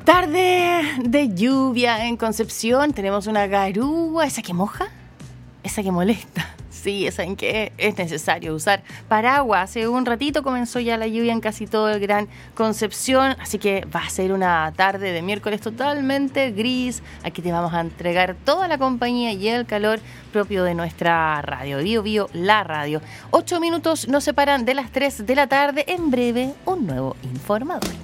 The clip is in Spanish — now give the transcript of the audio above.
Tarde de lluvia en Concepción. Tenemos una garúa, esa que moja, esa que molesta. Sí, esa en que es necesario usar paraguas. Hace un ratito comenzó ya la lluvia en casi todo el Gran Concepción, así que va a ser una tarde de miércoles totalmente gris. Aquí te vamos a entregar toda la compañía y el calor propio de nuestra radio, Bio Bio, la radio. 8 minutos nos separan de las 3 de la tarde. En breve, un nuevo informador.